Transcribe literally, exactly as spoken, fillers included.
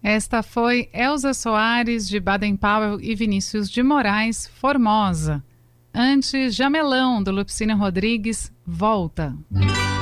Esta foi Elza Soares, de Baden Powell, e Vinícius de Moraes, Formosa. Antes, Jamelão, do Lupicínio Rodrigues, Volta.